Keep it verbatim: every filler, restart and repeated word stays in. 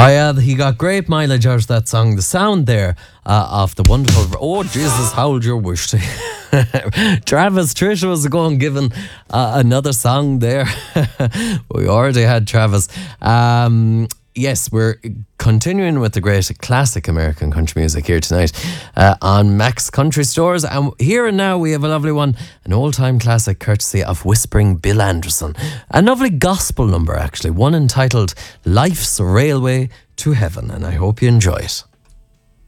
Oh yeah, he got great mileage out of that song. The sound there uh, of the wonderful. Oh Jesus, hold your wish. Travis, Trish was going giving uh, another song there. We already had Travis. Um, yes, we're continuing with the great classic American country music here tonight uh, on Max Country Stores. And here and now we have a lovely one, an old-time classic courtesy of Whispering Bill Anderson. A lovely gospel number, actually, one entitled Life's Railway to Heaven, and I hope you enjoy it.